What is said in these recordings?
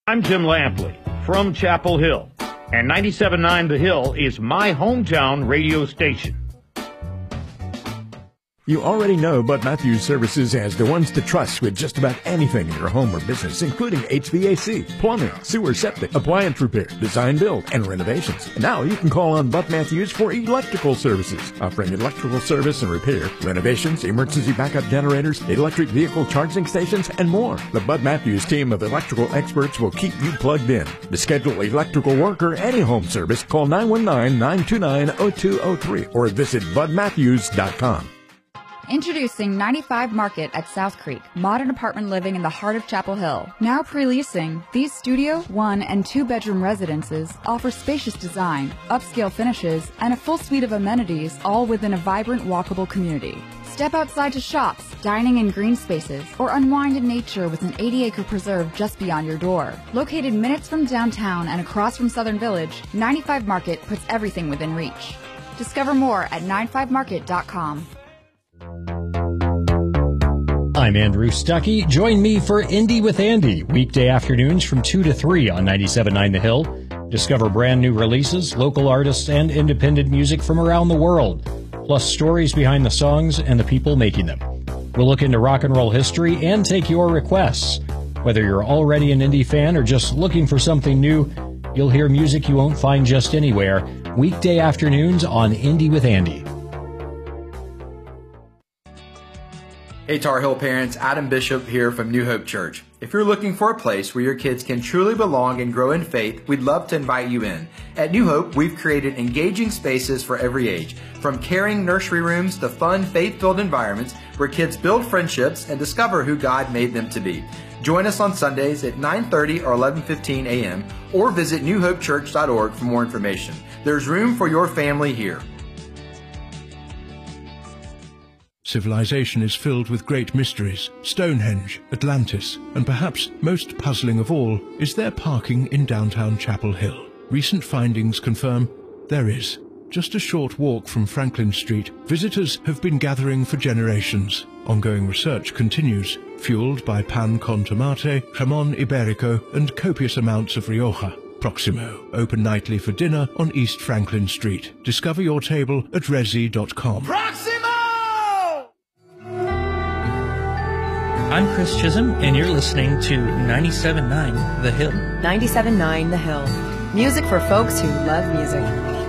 I'm Jim Lampley from Chapel Hill, and 97.9 The Hill is my hometown radio station. You already know Bud Matthews Services as the ones to trust with just about anything in your home or business, including HVAC, plumbing, sewer septic, appliance repair, design build, and renovations. And now you can call on Bud Matthews for electrical services, offering electrical service and repair, renovations, emergency backup generators, electric vehicle charging stations, and more. The Bud Matthews team of electrical experts will keep you plugged in. To schedule electrical work or any home service, call 919-929-0203 or visit budmatthews.com. Introducing 95 Market at South Creek, modern apartment living in the heart of Chapel Hill. Now pre-leasing, these studio, 1- and 2-bedroom residences offer spacious design, upscale finishes, and a full suite of amenities, all within a vibrant, walkable community. Step outside to shops, dining in green spaces, or unwind in nature with an 80-acre preserve just beyond your door. Located minutes from downtown and across from Southern Village, 95 Market puts everything within reach. Discover more at 95market.com. I'm Andrew Stuckey. Join me for Indie with Andy, weekday afternoons from 2 to 3 on 97.9 The Hill. Discover brand new releases, local artists, and independent music from around the world, plus stories behind the songs and the people making them. We'll look into rock and roll history and take your requests. Whether you're already an indie fan or just looking for something new, you'll hear music you won't find just anywhere, weekday afternoons on Indie with Andy. Hey Tar Heel parents, Adam Bishop here from New Hope Church. If you're looking for a place where your kids can truly belong and grow in faith, we'd love to invite you in. At New Hope, we've created engaging spaces for every age, from caring nursery rooms to fun, faith-filled environments where kids build friendships and discover who God made them to be. Join us on Sundays at 9:30 or 11:15 a.m. or visit newhopechurch.org for more information. There's room for your family here. Civilization is filled with great mysteries. Stonehenge, Atlantis, and perhaps most puzzling of all is there parking in downtown Chapel Hill. Recent findings confirm there is. Just a short walk from Franklin Street, visitors have been gathering for generations. Ongoing research continues, fueled by pan con tomate, jamón ibérico, and copious amounts of Rioja. Proximo, open nightly for dinner on East Franklin Street. Discover your table at resi.com. Proximo! I'm Chris Chisholm, and you're listening to 97.9 The Hill. 97.9 The Hill. Music for folks who love music.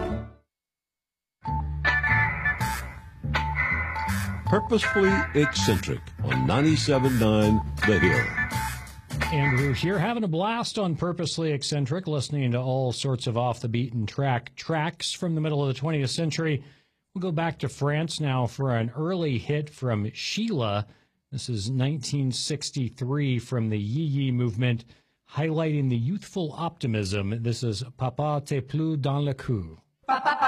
Purposefully Eccentric on 97.9 The Hill. Andrew here, having a blast on Purposely Eccentric, listening to all sorts of off-the-beaten-track tracks from the middle of the 20th century. We'll go back to France now for an early hit from Sheila. This is 1963 from the Yee Yee movement, highlighting the youthful optimism. This is Papa t'es plus dans le coup.